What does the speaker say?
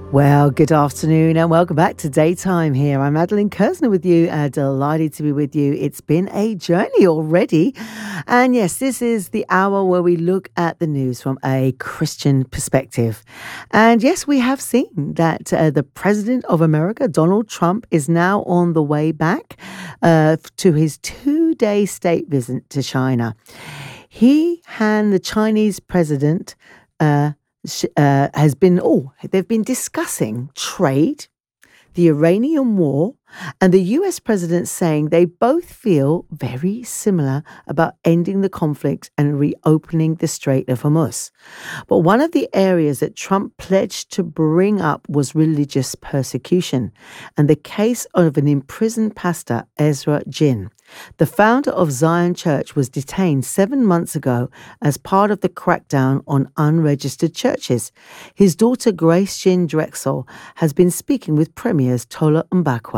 Well, good afternoon and welcome back to Daytime here. I'm Madeline Kersner with you. Delighted to be with you. It's been a journey already. And yes, this is the hour where we look at the news from a Christian perspective. And yes, we have seen that the President of America, Donald Trump, is now on the way back to his 2-day state visit to China. He and the Chinese president they've been discussing trade, the Iranian war, and the US president saying they both feel very similar about ending the conflict and reopening the Strait of Hormuz. But one of the areas that Trump pledged to bring up was religious persecution and the case of an imprisoned pastor, Ezra Jin. The founder of Zion Church was detained 7 months ago as part of the crackdown on unregistered churches. His daughter, Grace Jin Drexel, has been speaking with Premiers Tola Mbakwe